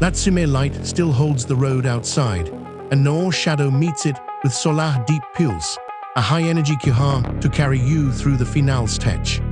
Natsume Light still holds the road outside, and Noor Shadow meets it with Solar Deep Pulse, a high-energy Kuha to carry you through the finale stage.